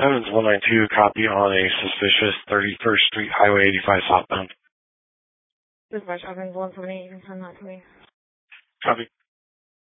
Evans 192, copy on a suspicious 31st Street Highway 85 southbound. Dispatch, Evans 178, you can send that to me. Copy.